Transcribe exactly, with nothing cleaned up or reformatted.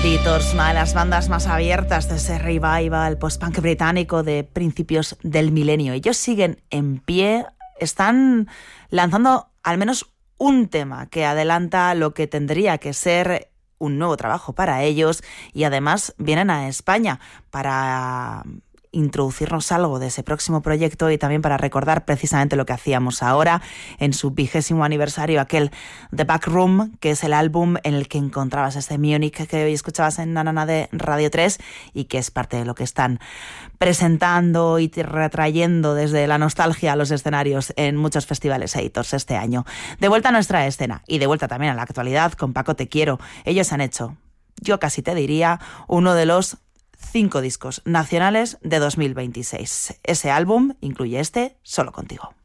Editors, una de las bandas más abiertas de ese revival post-punk británico de principios del milenio. Ellos siguen en pie, están lanzando al menos un tema que adelanta lo que tendría que ser un nuevo trabajo para ellos, y además vienen a España para introducirnos algo de ese próximo proyecto y también para recordar precisamente lo que hacíamos ahora en su vigésimo aniversario, aquel The Back Room, que es el álbum en el que encontrabas este Munich que hoy escuchabas en Nanana de Radio tres y que es parte de lo que están presentando y retrayendo desde la nostalgia a los escenarios en muchos festivales Editors este año. De vuelta a nuestra escena y de vuelta también a la actualidad con Paco Te Quiero. Ellos han hecho, yo casi te diría, uno de los cinco discos nacionales de dos mil veintiséis. Ese álbum incluye este, Solo Contigo.